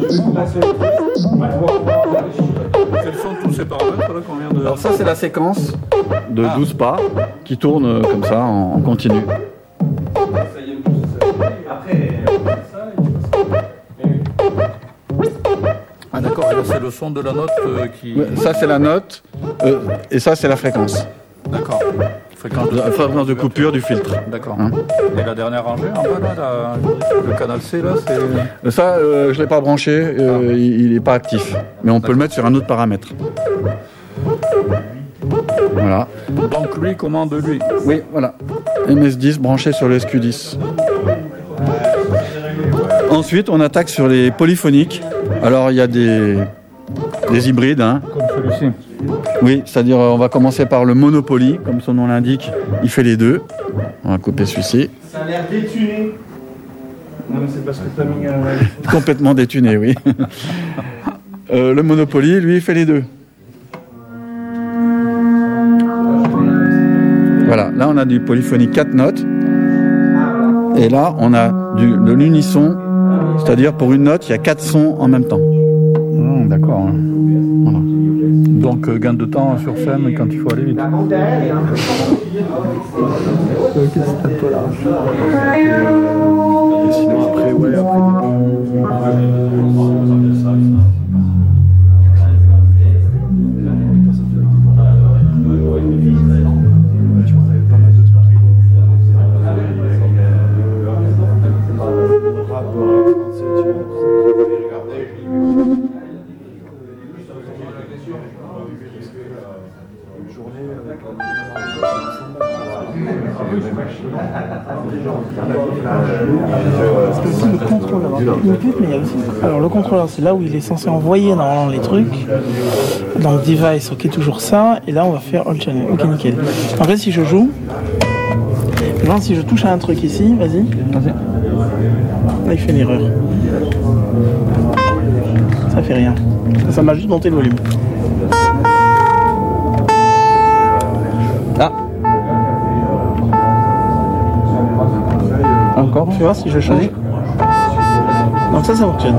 Quels sont tous ces paramètres là qu'on vient de... Alors ça c'est la séquence de 12 pas qui tourne comme ça en continu. Ah d'accord, et là c'est le son de la note qui... Ouais, ça c'est la note et ça c'est la fréquence. D'accord. La fréquence de coupure du filtre. D'accord. Et la dernière rangée en bas là, le canal C là, c'est... Ça je ne l'ai pas branché, il n'est pas actif. Mais on peut le mettre sur un autre paramètre. Voilà. Donc lui commande lui. Oui, voilà. MS10 branché sur le SQ10. Ensuite, on attaque sur les polyphoniques. Alors, il y a des hybrides. Hein. Comme celui-ci. Oui, c'est-à-dire, on va commencer par le Monopoly, comme son nom l'indique. Il fait les deux. On va couper celui-ci. Ça a l'air détuné. Non, mais c'est parce que t'as mis... Complètement détuné, oui. Le Monopoly, lui, il fait les deux. Voilà, là on a du polyphonie 4 notes. Et là on a de l'unisson, c'est-à-dire pour une note, il y a 4 sons en même temps. D'accord. Voilà. Donc gain de temps sur scène quand il faut aller vite. Qu'est-ce que t'as pas là? Et sinon après, ouais, c'est aussi le contrôleur. Mais il y a aussi... Alors le contrôleur, c'est là où il est censé envoyer normalement les trucs. Dans le device, ok, toujours ça. Et là, on va faire all channel. Ok, nickel. En fait, si je joue, genre, si je touche à un truc ici, vas-y. Là, il fait une erreur. Ça fait rien. Ça m'a juste monté le volume. Ah. Encore. Tu vois si je change. Donc ça fonctionne.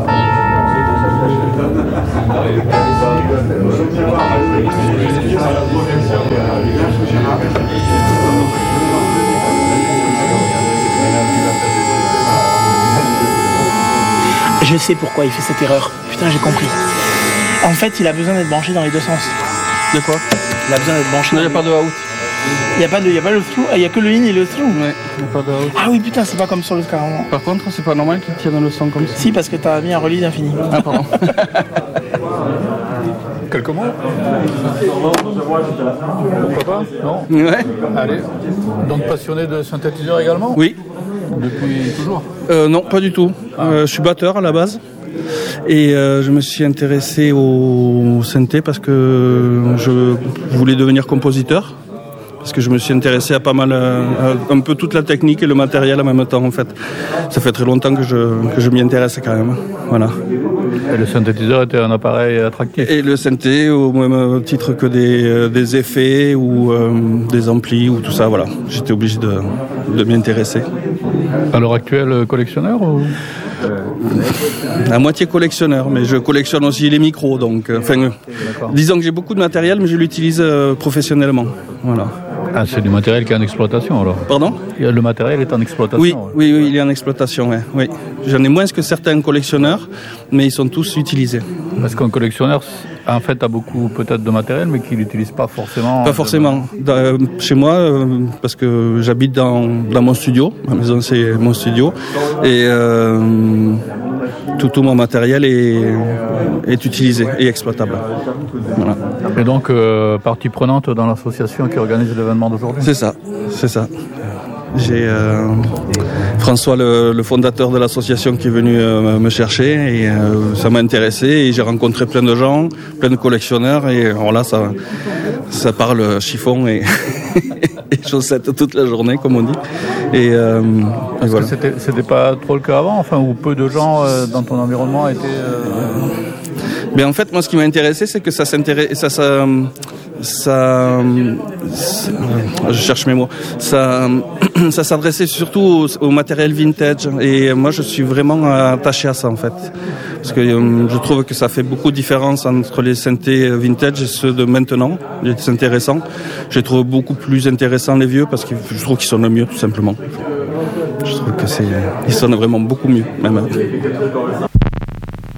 Je sais pourquoi il fait cette erreur. Putain, j'ai compris. En fait, il a besoin d'être branché dans les deux sens. De quoi? Il a besoin d'être branché. Non, il n'y a pas de out. Il n'y a pas le through. Il n'y a que le in et le through. Ouais, il n'y a pas de out. Ah oui, putain, c'est pas comme sur le carrément. Par contre, c'est pas normal qu'il tienne le son comme ça. Si, parce que t'as mis un relais d'infini. Ah, pardon. Quelques mots? Pourquoi pas? Non? Ouais. Allez. Donc passionné de synthétiseur également? Oui. Depuis toujours? Non, pas du tout. Je suis batteur à la base. Et je me suis intéressé au synthé parce que je voulais devenir compositeur. Parce que je me suis intéressé à pas mal, un peu toute la technique et le matériel en même temps en fait. Ça fait très longtemps que je m'y intéresse quand même. Voilà. Et le synthétiseur était un appareil attractif? Et le synthé au même titre que des effets ou des amplis ou tout ça, voilà. J'étais obligé de m'y intéresser. À l'heure actuelle, collectionneur ou... À moitié collectionneur, mais je collectionne aussi les micros, donc disons que j'ai beaucoup de matériel, mais je l'utilise professionnellement. Voilà. Ah, c'est du matériel qui est en exploitation alors? Pardon? Le matériel est en exploitation? Oui, il est en exploitation, ouais. Oui. J'en ai moins que certains collectionneurs, mais ils sont tous utilisés. Parce qu'un collectionneur, en fait, a beaucoup peut-être de matériel, mais qu'il n'utilise pas forcément. Pas forcément. Chez moi, parce que j'habite dans mon studio, ma maison c'est mon studio, et tout mon matériel est utilisé et exploitable. Voilà. Et donc, partie prenante dans l'association qui organise l'événement d'aujourd'hui? C'est ça. J'ai François, le fondateur de l'association, qui est venu me chercher et ça m'a intéressé et j'ai rencontré plein de gens, plein de collectionneurs et alors là ça parle chiffon et, et chaussettes toute la journée comme on dit. Et voilà. C'était pas trop le cas avant, enfin, où peu de gens dans ton environnement étaient... Mais en fait, moi, ce qui m'a intéressé, c'est que je cherche mes mots. Ça s'adressait surtout au matériel vintage et moi je suis vraiment attaché à ça en fait, parce que je trouve que ça fait beaucoup de différence entre les synthés vintage et ceux de maintenant, les synthés récents. Je les trouve beaucoup plus intéressants les vieux parce que je trouve qu'ils sonnent mieux tout simplement. Je trouve que ils sonnent vraiment beaucoup mieux même.